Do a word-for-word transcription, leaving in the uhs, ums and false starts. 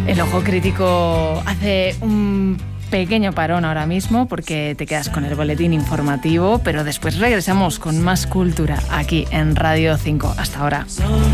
El Ojo Crítico hace un pequeño parón ahora mismo porque te quedas con el boletín informativo, pero después regresamos con más cultura aquí en Radio cinco. Hasta ahora.